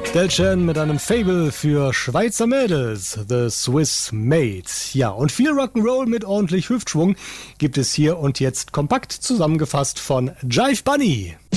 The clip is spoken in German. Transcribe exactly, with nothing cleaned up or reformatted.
Del Shan mit einem Fable für Schweizer Mädels, The Swiss Maids. Ja, und viel Rock'n'Roll mit ordentlich Hüftschwung gibt es hier und jetzt kompakt zusammengefasst von Jive Bunny.